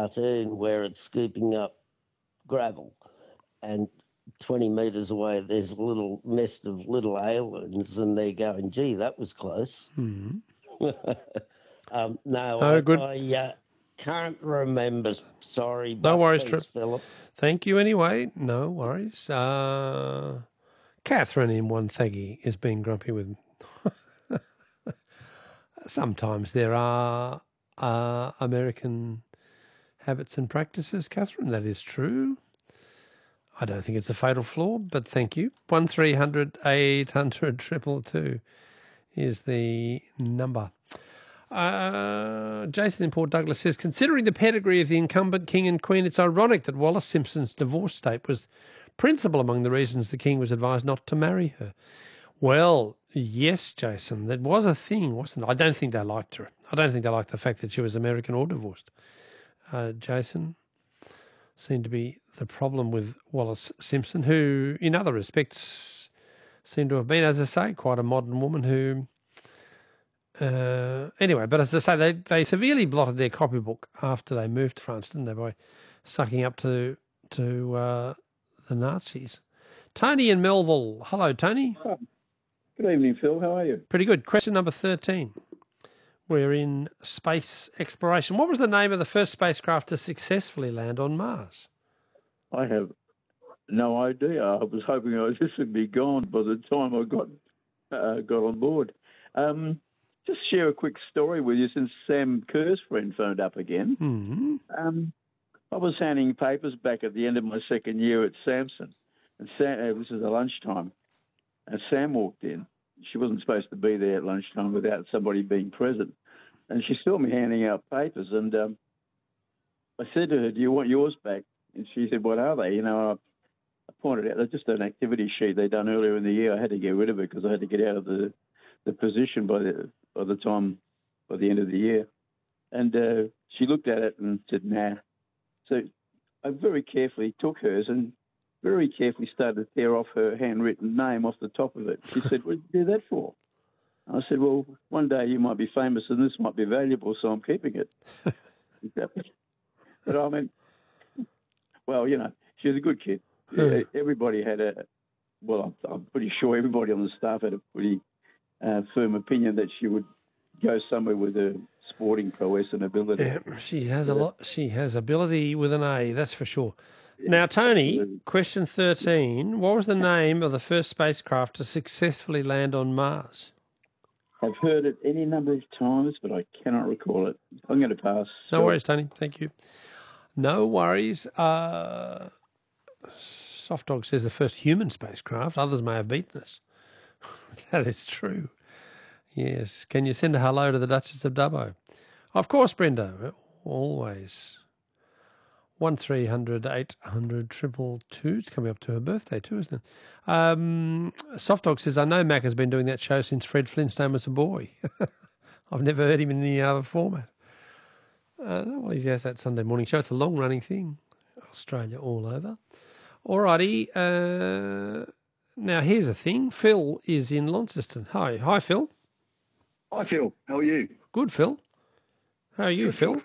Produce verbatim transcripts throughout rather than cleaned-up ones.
cartoon where it's scooping up gravel, and twenty metres away there's a little nest of little aliens, and they're going, gee, that was close. Mm-hmm. um, no, Oh, I, good. I uh, can't remember. Sorry. No but worries, thanks, Trip. Philip. Thank you anyway. No worries. Uh, Catherine in one thaggy is being grumpy with me. Sometimes there are uh, American habits and practices, Catherine. That is true. I don't think it's a fatal flaw, but thank you. One three hundred eight hundred triple two is the number. Uh, Jason in Port Douglas says, considering the pedigree of the incumbent king and queen, it's ironic that Wallace Simpson's divorce state was principal among the reasons the king was advised not to marry her. Well, yes, Jason, that was a thing, wasn't it? I don't think they liked her. I don't think they liked the fact that she was American or divorced. Uh, Jason seemed to be the problem with Wallace Simpson, who, in other respects, seemed to have been, as I say, quite a modern woman who... Uh, anyway, but as I say, they, they severely blotted their copybook after they moved to France, didn't they, by sucking up to to uh, the Nazis. Tony in Melville. Hello, Tony. Oh, good evening, Phil. How are you? Pretty good. Question number thirteen. We're in space exploration. What was the name of the first spacecraft to successfully land on Mars? I have no idea. I was hoping I, this would be gone by the time I got uh, got on board. Um, just share a quick story with you since Sam Kerr's friend phoned up again. Mm-hmm. Um, I was handing papers back at the end of my second year at Samson, and Sam, uh, this was at lunchtime, and Sam walked in. She wasn't supposed to be there at lunchtime without somebody being present, and she saw me handing out papers, and um, I said to her, "Do you want yours back?" And she said, "What are they?" You know, I, I pointed out, they're just an activity sheet they'd done earlier in the year. I had to get rid of it because I had to get out of the, the position by the by the time, by the end of the year. And uh, she looked at it and said, nah. So I very carefully took hers and very carefully started to tear off her handwritten name off the top of it. She said, what did you do that for? I said, well, one day you might be famous and this might be valuable, so I'm keeping it. But I mean, well, you know, she was a good kid. Yeah, everybody had a, well, I'm, I'm pretty sure everybody on the staff had a pretty uh, firm opinion that she would go somewhere with a sporting prowess and ability. Yeah, she has a lot. She has ability with an A, that's for sure. Yeah, now, Tony, absolutely. Question thirteen. What was the name of the first spacecraft to successfully land on Mars? I've heard it any number of times, but I cannot recall it. I'm going to pass. No so. worries, Tony. Thank you. No worries. Uh, Soft Dog says the first human spacecraft. Others may have beaten us. That is true. Yes. Can you send a hello to the Duchess of Dubbo? Of course, Brenda. Always. One three hundred eight hundred triple two. It's coming up to her birthday too, isn't it? Um, Soft Dog says, I know Mac has been doing that show since Fred Flintstone was a boy. I've never heard him in any other format. Uh, well, he has that Sunday morning show. It's a long-running thing. Australia all over. All righty. Uh, now, here's a thing. Phil is in Launceston. Hi. Hi, Phil. Hi, Phil. How are you? Good, Phil. How are you, Good, Phil?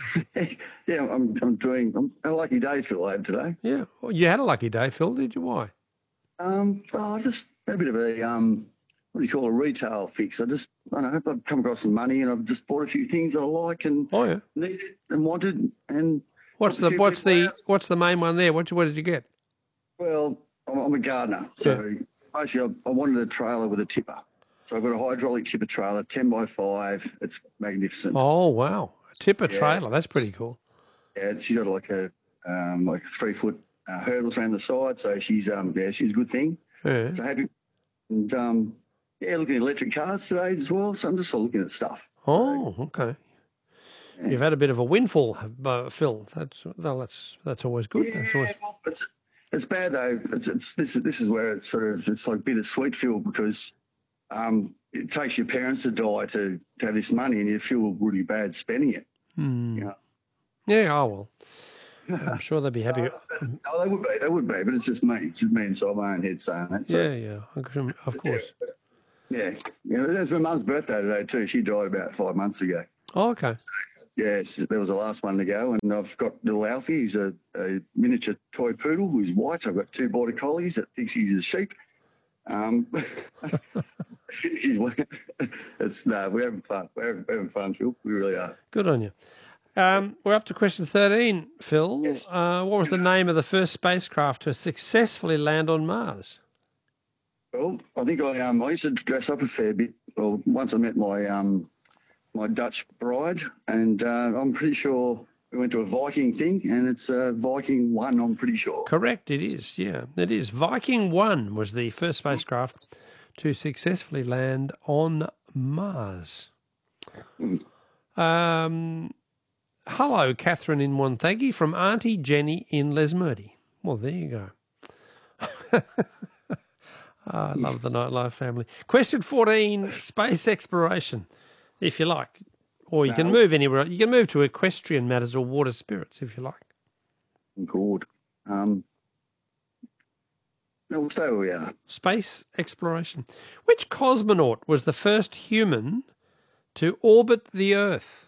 yeah, I'm I'm doing... I'm a lucky day, Phil, I had today. Yeah. Well, you had a lucky day, Phil, did you? Why? Um, well, just a bit of a... um. What do you call a retail fix? I just, I don't know, I've come across some money and I've just bought a few things I like and oh, yeah. needed and wanted. And what's the what's the out. what's the main one there? What what did you get? Well, I'm, I'm a gardener, so yeah. basically I, I wanted a trailer with a tipper. So I've got a hydraulic tipper trailer, ten by five. It's magnificent. Oh wow, a tipper yeah. trailer. That's pretty cool. Yeah, she's got like a um, like three foot uh, hurdles around the side, so she's um yeah she's a good thing. Yeah. So happy and um. Yeah, looking at electric cars today as well, so I'm just looking at stuff. Oh, okay. Yeah. You've had a bit of a windfall, uh, Phil. That's well, that's that's always good. Yeah, that's always... well, it's, it's bad though. It's, it's this is this is where it's sort of it's like bittersweet, Phil, because um, it takes your parents to die to, to have this money, and you feel really bad spending it. Mm. You know? Yeah. Oh well. I'm sure they'd be happy. Oh, they would be. They would be, but it's just me. It's just me inside my own head saying that. So. Yeah, yeah. Of course. Yeah. Yeah, yeah, it's my mum's birthday today too. She died about five months ago. Oh, okay. yes, that was the last one to go. And I've got little Alfie, who's a, a miniature toy poodle who's white. I've got two border collies that thinks he's a sheep. Um, he's, it's no, we're having fun. We're having, we're having fun, Phil. We really are. Good on you. Um, we're up to question thirteen, Phil. Yes. Uh, what was the name of the first spacecraft to successfully land on Mars? Well, I think I um I used to dress up a fair bit. Well, once I met my um my Dutch bride, and uh, I'm pretty sure we went to a Viking thing, and it's uh, Viking One. I'm pretty sure. Correct, it is. Yeah, it is. Viking One was the first spacecraft to successfully land on Mars. Mm. Um. Hello, Catherine in Wonthaggi from Auntie Jenny in Lesmurdy. Well, there you go. oh, I love the Nightlife family. Question fourteen, space exploration, if you like. Or you No. can move anywhere. You can move to equestrian matters or water spirits, if you like. Good. Um. No, we'll stay where we are. Space exploration. Which cosmonaut was the first human to orbit the Earth?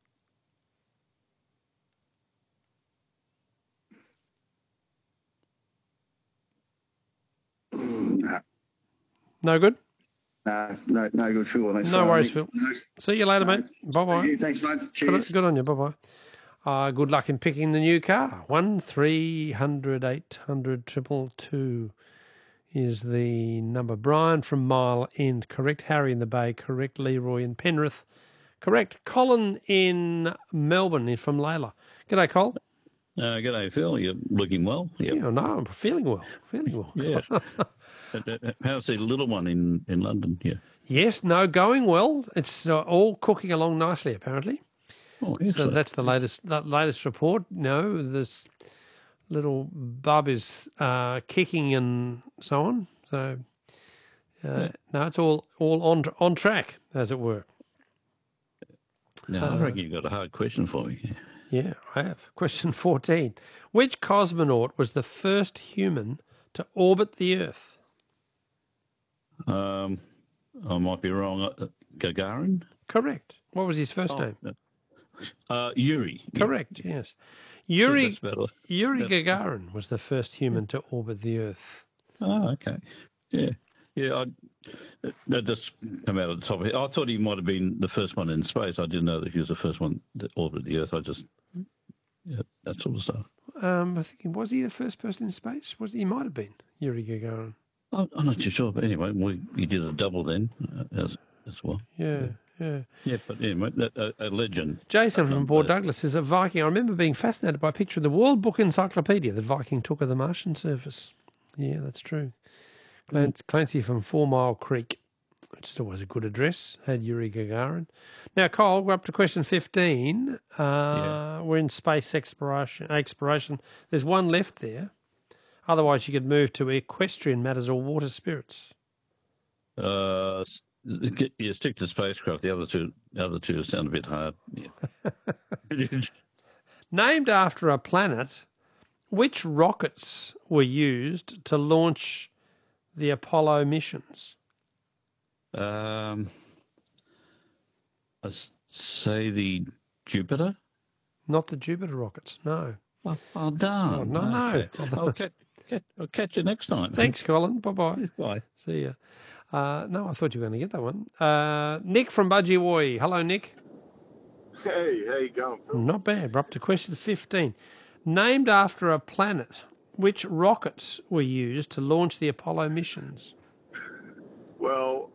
No, No good? no, no, no good, Phil. Thanks, No mate. worries, Phil. No, See you later, no. mate. Bye-bye. Thank you. Thanks, mate. Good, Cheers. good on you. Bye-bye. Uh, good luck in picking the new car. One three hundred eight hundred triple two is the number. Brian from Mile End. Correct. Harry in the Bay. Correct. Leroy in Penrith. Correct. Colin in Melbourne from Layla. G'day, Col. Uh, g'day, Phil. You're looking well. Yep. Yeah, no, I'm feeling well. Feeling well. Yeah. How's the little one in, in London? Yeah. Yes, no, going well. It's uh, all cooking along nicely, apparently. Oh, So excellent. that's the latest the latest report. No, this little bub is uh, kicking and so on. So uh, Yeah. no, it's all all on on track, as it were. Now, I uh, reckon you've got a hard question for me. Yeah, I have. Question fourteen. Which cosmonaut was the first human to orbit the Earth? Um, I might be wrong. Uh, Gagarin? Correct. What was his first Oh, name? no. Uh, Yuri. Correct, yes. Yeah, Yuri that's better. Yuri that's- Gagarin was the first human to orbit the Earth. Oh, okay. Yeah. Yeah, I, that just come out of the top of it. I thought he might have been the first one in space. I didn't know that he was the first one that orbited the Earth. I just, yeah, that sort of stuff. Um, I think was he the first person in space? Was he, he might have been Yuri Gagarin. I'm, I'm not too sure, but anyway, we, he did a double then uh, as as well. Yeah, yeah. Yeah, but anyway, that, a, a legend. Jason from Um, Port uh, Douglas is a Viking. I remember being fascinated by a picture of the World Book Encyclopedia that Viking took of the Martian surface. Yeah, that's true. Clancy, Clancy from Four Mile Creek, which is always a good address, had Yuri Gagarin. Now, Cole, we're up to question fifteen. Uh, Yeah. We're in space exploration. Exploration. There's one left there. Otherwise, you could move to equestrian matters or water spirits. Uh, s- get- yeah, stick to spacecraft. The other two, the other two sound a bit hard. Yeah. Named after a planet, which rockets were used to launch the Apollo missions? um, I s- say the Jupiter. Not the Jupiter rockets, no. Oh, oh darn! Oh, no, no. Okay. I'll, catch, catch, I'll catch you next time. Thanks, Colin. Bye-bye. Bye. See ya. Uh, no, I thought you were going to get that one. Uh, Nick from Budgie Woy. Hello, Nick. Hey, how you going, Phil? Not bad. We're up to question fifteen. Named after a planet, which rockets were used to launch the Apollo missions? Well,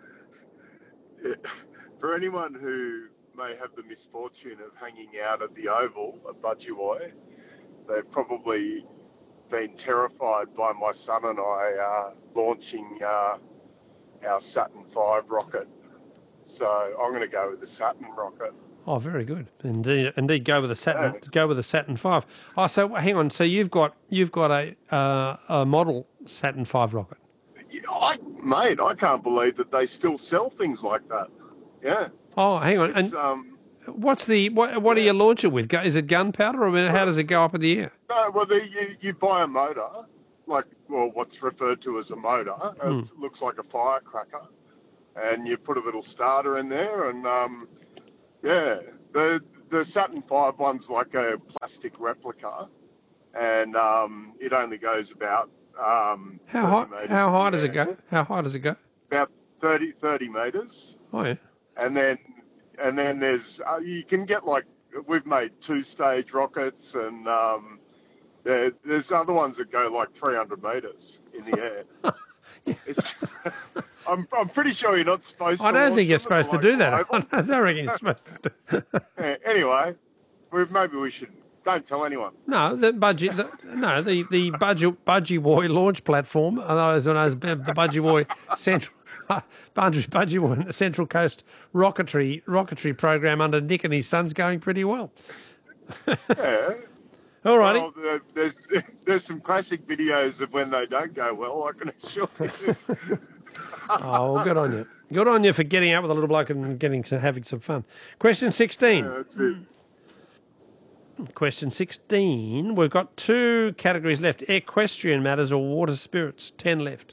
for anyone who may have the misfortune of hanging out at the Oval at Budgie, they've probably been terrified by my son and I uh, launching uh, our Saturn five rocket. So I'm going to go with the Saturn rocket. Oh, very good. Indeed, indeed. Go with the Saturn. Go with the Saturn Five. Oh, so hang on. So you've got you've got a uh, a model Saturn Five rocket. Yeah, I, mate, I can't believe that they still sell things like that. Yeah. Oh, hang on. It's, And um, what's the what? What do you launch it with? Gu- Is it gunpowder, or how does it go up in the air? No, well, the, you, you buy a motor, like, well, what's referred to as a motor. Hmm. It looks like a firecracker. And you put a little starter in there, and, um, yeah, the the Saturn five one's like a plastic replica, and um, it only goes about um, How thirty high? metres How in high the does it air. go? How high does it go? About thirty, thirty metres. Oh yeah. And then, and then there's uh, you can get like we've made two-stage rockets, and um, there, there's other ones that go like three hundred metres in the air. It's, I'm I'm pretty sure you're not supposed. I to don't launch think you're them supposed to at do the that. local I oval. don't reckon you're supposed to do. Yeah, anyway, we maybe we should don't tell anyone. No, the budgie, the, no, the the budgie budgie boy launch platform. Otherwise known as the budgie boy central budgie budgie boy Central Coast rocketry rocketry program under Nick and his son's going pretty well. Yeah. All righty. Well, there- there's there's some classic videos of when they don't go well. I can assure you. Oh, well, good on you. Good on you for getting out with a little bloke and getting to having some fun. Question sixteen. Yeah, that's it. Question sixteen. We've got two categories left: equestrian matters or water spirits. Ten left.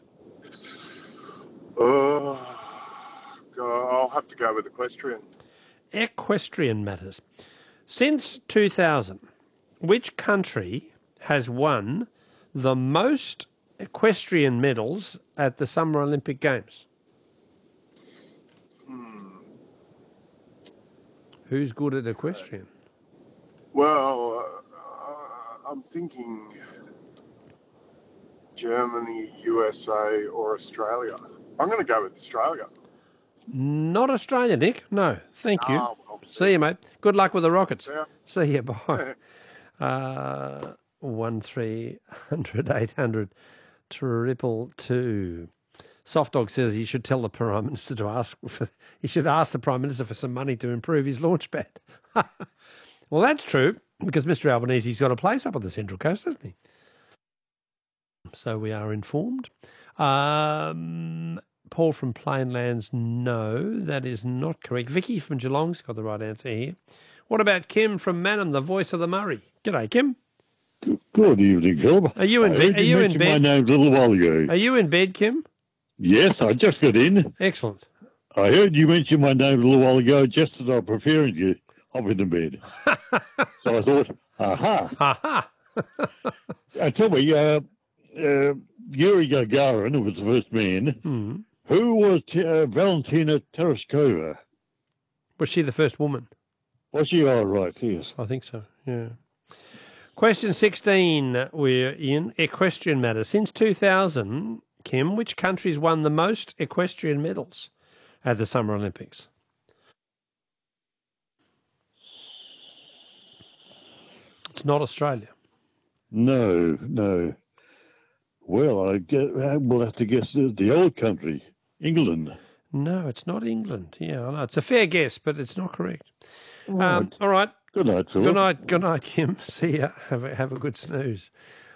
Oh, God, I'll have to go with equestrian. Equestrian matters. Since two thousand, which country has won the most equestrian medals at the Summer Olympic Games? Hmm. Who's good at equestrian? Well, uh, I'm thinking Germany, U S A, or Australia. I'm going to go with Australia. Not Australia, Nick. No, thank you. Oh, well, See you, mate. Good luck with the Rockets. Yeah. See you. Bye. uh, one three hundred eight hundred triple two. Soft Dog says he should tell the Prime Minister to ask for. He should ask the Prime Minister for some money to improve his launch pad. Well, that's true because Mister Albanese's got a place up on the Central Coast, hasn't he? So we are informed. Um, Paul from Plainlands, no, that is not correct. Vicky from Geelong's got the right answer here. What about Kim from Manham, the voice of the Murray? G'day, Kim. Good evening, Phil. Are you in I bed? heard Are you in mention bed? my name a little while ago. Are you in bed, Kim? Yes, I just got in. Excellent. I heard you mention my name a little while ago, just as I'm preparing to hop into bed. So I thought, aha. Ha Uh, tell me, uh, uh, Yuri Gagarin, who was the first man, hmm. who was uh, Valentina Tereshkova? Was she the first woman? Was she all right? Yes. I think so, yeah. Question sixteen, we're in equestrian matters. Since two thousand, Kim, which countries won the most equestrian medals at the Summer Olympics? It's not Australia. No, no. Well, I get, uh, we'll have to guess the, the old country, England. No, it's not England. Yeah, I know. It's a fair guess, but it's not correct. Um, Right. all right. Good night, Philip. Good night. Good night, Kim. See ya. Have a, have a good snooze.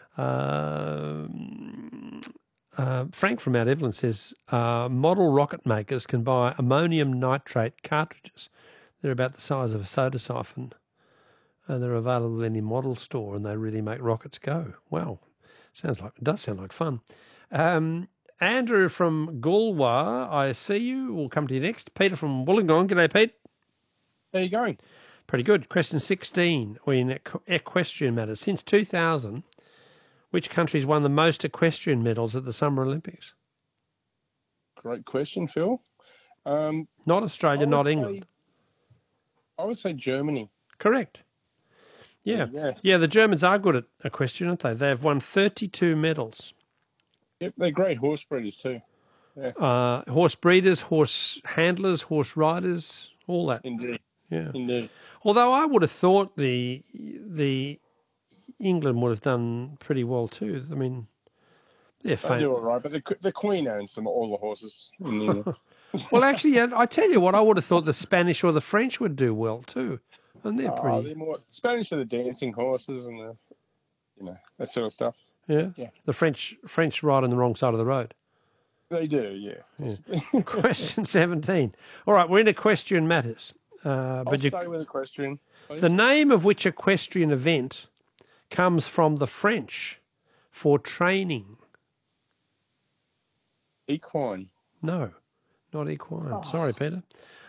Um, uh, Frank from Mount Evelyn says uh, model rocket makers can buy ammonium nitrate cartridges. They're about the size of a soda siphon. Uh, they're available in any model store, and they really make rockets go. Wow, sounds like it does sound like fun. Um, Andrew from Galway, I see you. We'll come to you next. Peter from Wollongong. G'day, Pete. How you going? Pretty good. Question sixteen. We're in equ- equestrian matters. Since two thousand, which countries won the most equestrian medals at the Summer Olympics? Great question, Phil. Um, Not Australia, I would not say- England. I would say Germany. Correct. Yeah. Yeah. Yeah, the Germans are good at equestrian, aren't they? They've won thirty-two medals. Yep, they're great horse breeders too. Uh, horse breeders, horse handlers, horse riders, all that. Indeed, Yeah. indeed. Although I would have thought the the England would have done pretty well too. I mean, they're They famous. do all right, but the, the Queen owns them, all the horses. In England. Well, actually, yeah, I tell you what, I would have thought the Spanish or the French would do well too, and they're Oh, pretty. they're more Spanish for the dancing horses and the, you know, that sort of stuff. Yeah. Yeah. The French French ride on the wrong side of the road. They do, yeah. Question seventeen. All right, we're in equestrian matters. Uh, I'll but you, stay with equestrian. please. the name of which equestrian event comes from the French for training? Equine. No, not equine. Sorry, Peter.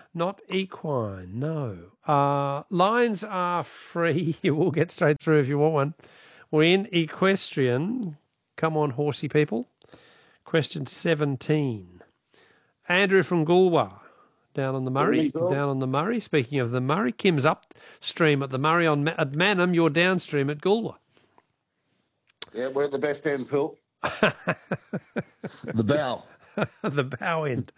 Not equine, no. Uh, lines are free. You will get straight through if you want one. We're in equestrian. Come on, horsey people. Question seventeen. Andrew from Goolwa, down on the Murray. Down on the Murray. Speaking of the Murray, Kim's upstream at the Murray on at Mannum. You're downstream at Goolwa. Yeah, we're at the best end, Phil. The bow. The bow end.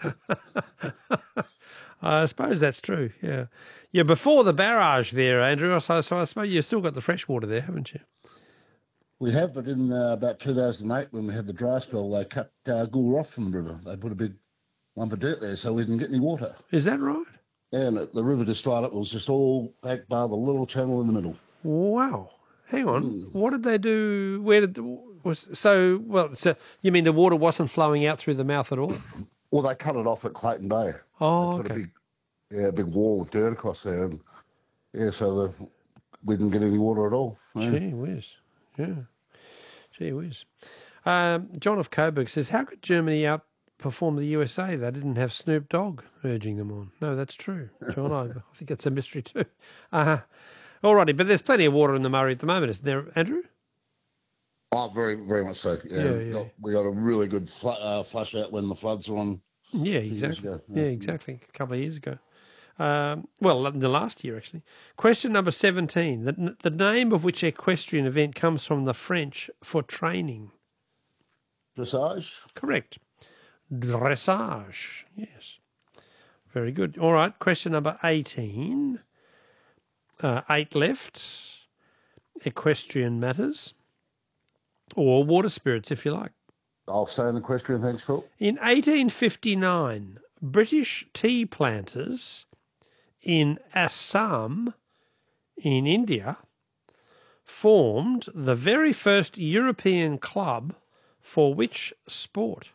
I suppose that's true, yeah. You're before the barrage there, Andrew, so, so I suppose you've still got the fresh water there, haven't you? We have, but in uh, about two thousand eight, when we had the dry spell, they cut uh, Goolwa off from the river. They put a big lump of dirt there so we didn't get any water. Is that right? Yeah, and the river just dried up. It was just all back bar the little channel in the middle. Wow. Hang on. Mm. What did they do? Where did... Was, so, well, so you mean the water wasn't flowing out through the mouth at all? Well, they cut it off at Clayton Bay. Oh, they put okay. A big, yeah, a big wall of dirt across there. And, yeah, so the, we didn't get any water at all. Yeah. Gee whiz. Yeah. Gee whiz. Um, John of Coburg says, how could Germany outperform the U S A? They didn't have Snoop Dogg urging them on. No, that's true, John. I, I think it's a mystery too. Uh, all righty, but there's plenty of water in the Murray at the moment, isn't there, Andrew? Oh, very, very much so. Yeah, yeah, we, yeah. Got, we got a really good fl- uh, flush out when the floods were on. Yeah, exactly. Yeah. yeah, exactly. A couple of years ago. Um, well, the last year, actually. Question number seventeen. The, the name of which equestrian event comes from the French for training? Dressage? Correct. Dressage, yes. Very good. All right, question number eighteen. Uh, eight left. Equestrian matters. Or water spirits, if you like. I'll stay in equestrian, thanks, Phil. In eighteen fifty-nine, British tea planters in Assam, in India, formed the very first European club for which sport?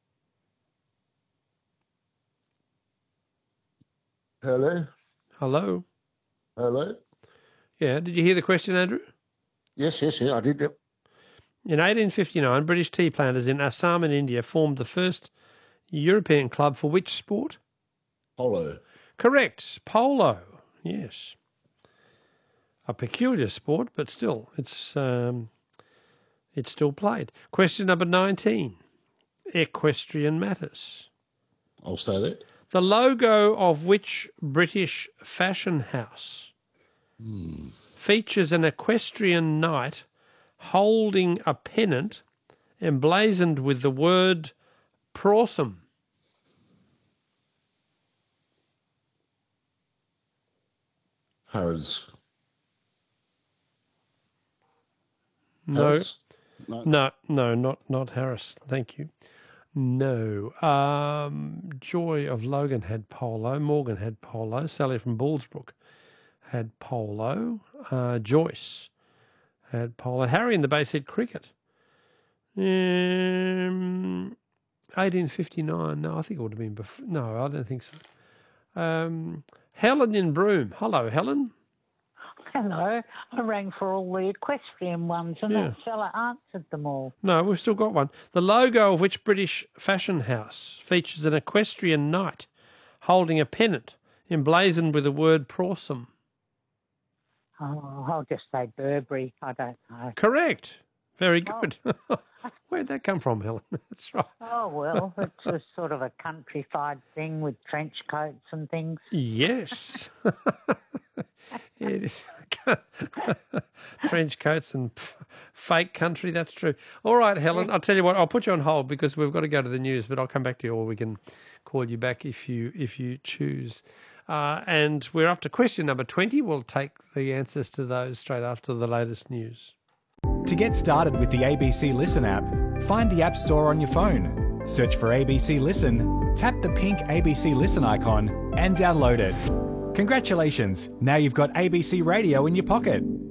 Hello? Hello? Hello? Yeah, did you hear the question, Andrew? Yes, yes, yeah, I did, yep. In eighteen fifty-nine, British tea planters in Assam in India formed the first European club for which sport? Polo. Correct. Polo. Yes. A peculiar sport, but still, it's um, it's still played. Question number nineteen. Equestrian matters. I'll stay there. The logo of which British fashion house hmm. features an equestrian knight holding a pennant emblazoned with the word Prorsum? Harrods. No, Harrods? no, no, no, not not Harris. Thank you. No. Um, Joy of Logan had polo. Morgan had polo. Sally from Bullsbrook had polo. Uh, Joyce had polo. Harry in the Bay said cricket. Um, eighteen fifty-nine. No, I think it would have been before. No, I don't think so. Um, Helen in Broome. Hello, Helen. Hello. I rang for all the equestrian ones and Yeah. that fella answered them all. No, we've still got one. The logo of which British fashion house features an equestrian knight holding a pennant emblazoned with the word Prorsum? Oh, I'll just say Burberry. I don't know. Correct. Very good. Oh. Where'd that come from, Helen? That's right. Oh, well, it's a sort of a countrified thing with trench coats and things. Yes. It is. Trench coats and f- fake country, that's true. All right, Helen, I'll tell you what, I'll put you on hold because we've got to go to the news, but I'll come back to you or we can call you back if you if you choose. Uh, and we're up to question number twenty. We'll take the answers to those straight after the latest news. To get started with the A B C Listen app, find the App Store on your phone, search for A B C Listen, tap the pink A B C Listen icon and download it. Congratulations, now you've got A B C Radio in your pocket.